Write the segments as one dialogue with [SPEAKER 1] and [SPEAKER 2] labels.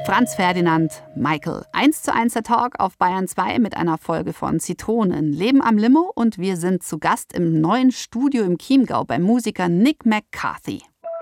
[SPEAKER 1] Franz Ferdinand, Michael. 1:1 der Talk auf Bayern 2 mit einer Folge von Zitronen. Leben am Limo und wir sind zu Gast im neuen Studio im Chiemgau beim Musiker Nick McCarthy.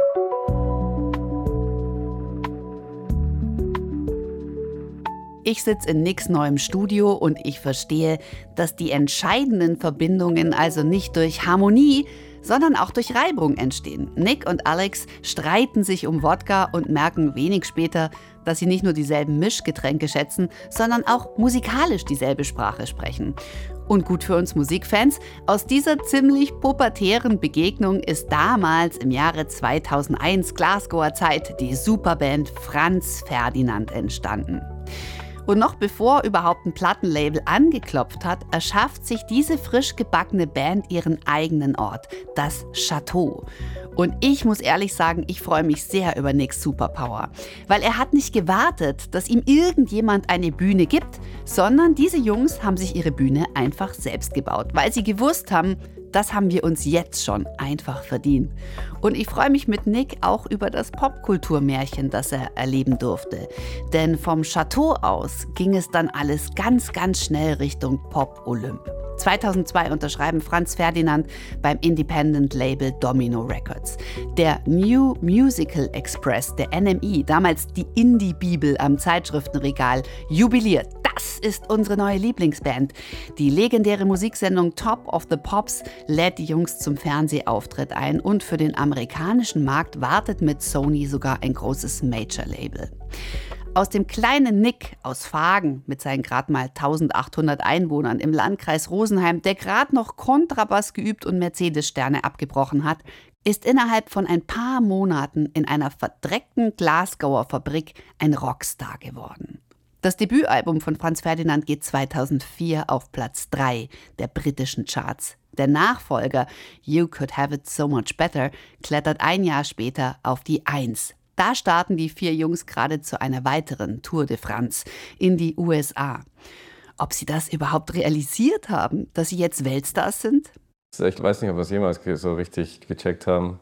[SPEAKER 1] Ich sitze in Nicks neuem Studio und ich verstehe, dass die entscheidenden Verbindungen also nicht durch Harmonie, sondern auch durch Reibung entstehen. Nick und Alex streiten sich um Wodka und merken wenig später, dass sie nicht nur dieselben Mischgetränke schätzen, sondern auch musikalisch dieselbe Sprache sprechen. Und gut für uns Musikfans, aus dieser ziemlich pubertären Begegnung ist damals im Jahre 2001 Glasgower Zeit die Superband Franz Ferdinand entstanden. Und noch bevor überhaupt ein Plattenlabel angeklopft hat, erschafft sich diese frisch gebackene Band ihren eigenen Ort, das Chateau. Und ich muss ehrlich sagen, ich freue mich sehr über Nicks Superpower. Weil er hat nicht gewartet, dass ihm irgendjemand eine Bühne gibt, sondern diese Jungs haben sich ihre Bühne einfach selbst gebaut, weil sie gewusst haben, das haben wir uns jetzt schon einfach verdient. Und ich freue mich mit Nick auch über das Popkulturmärchen, das er erleben durfte. Denn vom Chateau aus ging es dann alles ganz, ganz schnell Richtung Pop-Olymp. 2002 unterschreiben Franz Ferdinand beim Independent-Label Domino Records. Der New Musical Express, der NME, damals die Indie-Bibel am Zeitschriftenregal, jubiliert. Das ist unsere neue Lieblingsband. Die legendäre Musiksendung Top of the Pops lädt die Jungs zum Fernsehauftritt ein und für den amerikanischen Markt wartet mit Sony sogar ein großes Major-Label. Aus dem kleinen Nick aus Vagen mit seinen gerade mal 1800 Einwohnern im Landkreis Rosenheim, der gerade noch Kontrabass geübt und Mercedes-Sterne abgebrochen hat, ist innerhalb von ein paar Monaten in einer verdreckten Glasgower Fabrik ein Rockstar geworden. Das Debütalbum von Franz Ferdinand geht 2004 auf Platz 3 der britischen Charts. Der Nachfolger You Could Have It So Much Better klettert ein Jahr später auf die 1. Da starten die 4 Jungs gerade zu einer weiteren Tour de France in die USA. Ob sie das überhaupt realisiert haben, dass sie jetzt Weltstars sind?
[SPEAKER 2] Ich weiß nicht, ob wir es jemals so richtig gecheckt haben.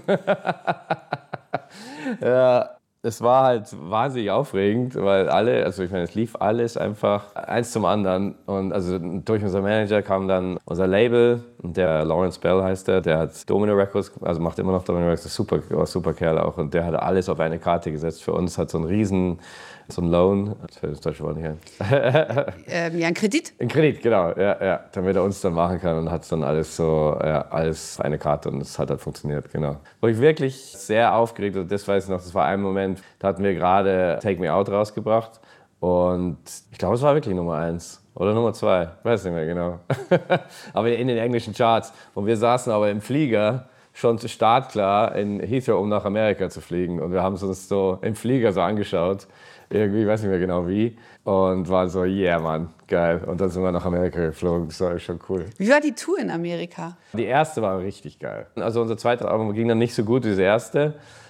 [SPEAKER 2] Ja, es war halt wahnsinnig aufregend, weil es lief alles einfach eins zum anderen. Und also durch unser Manager kam dann unser Label, der Lawrence Bell heißt der hat Domino Records, also macht immer noch Domino Records, super Kerl auch. Und der hat alles auf eine Karte gesetzt für uns, hat so ein Loan, das fällt das deutsche Wort nicht ein.
[SPEAKER 1] Ein Kredit?
[SPEAKER 2] Ein Kredit, genau, ja, damit er uns dann machen kann und hat dann alles alles auf eine Karte und es hat halt funktioniert, genau. Wo ich wirklich sehr aufgeregt, und das weiß ich noch, das war ein Moment, da hatten wir gerade Take Me Out rausgebracht und ich glaube, es war wirklich Nummer 1 oder Nummer 2, weiß nicht mehr genau. Aber in den englischen Charts und wir saßen aber im Flieger, schon startklar in Heathrow, um nach Amerika zu fliegen und wir haben es uns so im Flieger so angeschaut. Irgendwie, ich weiß nicht mehr genau wie. Und waren so, yeah, Mann, geil. Und dann sind wir nach Amerika geflogen. Das war schon cool.
[SPEAKER 1] Wie war die Tour in Amerika?
[SPEAKER 2] Die erste war richtig geil. Also unser zweites Album ging dann nicht so gut wie das erste.